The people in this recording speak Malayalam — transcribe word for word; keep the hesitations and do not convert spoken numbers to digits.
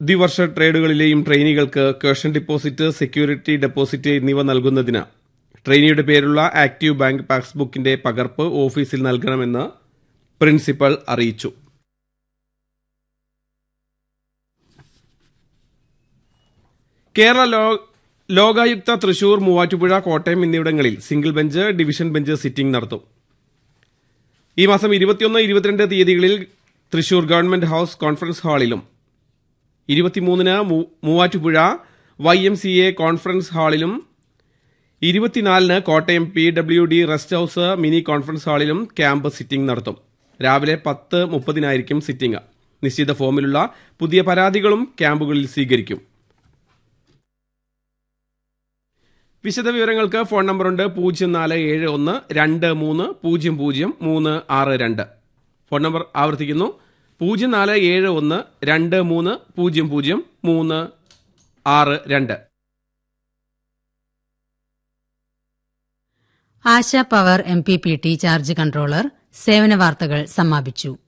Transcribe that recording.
ദ്വിവർഷ ട്രേഡുകളിലെയും ട്രെയിനികൾക്ക് ക്യാഷ് ഡിപ്പോസിറ്റ്, സെക്യൂരിറ്റി ഡെപ്പോസിറ്റ് എന്നിവ നൽകുന്നതിന് ട്രെയിനിയുടെ പേരുള്ള ആക്റ്റീവ് ബാങ്ക് പാസ്ബുക്കിന്റെ പകർപ്പ് ഓഫീസിൽ നൽകണമെന്ന് പ്രിൻസിപ്പൽ അറിയിച്ചു. കേരള ലോകായുക്ത തൃശൂർ, മൂവാറ്റുപുഴ, കോട്ടയം എന്നിവിടങ്ങളിൽ single bench, division bench sitting നടത്തും. ഈ മാസം ഇരുപത്തിയൊന്ന് ഇരുപത്തിരണ്ട് തീയതികളിൽ തൃശൂർ ഗവൺമെന്റ് ഹൌസ് കോൺഫറൻസ് ഹാളിലും ഇരുപത്തിമൂന്നിന് Muvattupuzha Y M C A conference ഹാളിലും ഇരുപത്തിനാലിന് Kottayam P W D rest house mini conference ഹാളിലും camp sitting നടത്തും. രാവിലെ പത്ത് മുപ്പതിനായിരിക്കും സിറ്റിംഗ്. നിശ്ചിത ഫോമിലുള്ള പുതിയ പരാതികളും ക്യാമ്പുകളിൽ സ്വീകരിക്കും. വിശദവിവരങ്ങൾക്ക് ഫോൺ നമ്പറുണ്ട് പൂജ്യം നാല് ഏഴ് ഒന്ന് രണ്ട് മൂന്ന് പൂജ്യം പൂജ്യം മൂന്ന് ആറ് രണ്ട്. ഫോൺ നമ്പർ ആവർത്തിക്കുന്നു, പൂജ്യം നാല് ഏഴ് ഒന്ന് രണ്ട് മൂന്ന് പൂജ്യം പൂജ്യം മൂന്ന് ആറ് രണ്ട്. ആശ power M P P T charge controller സേവന വാർത്തകൾ സമാപിച്ചു.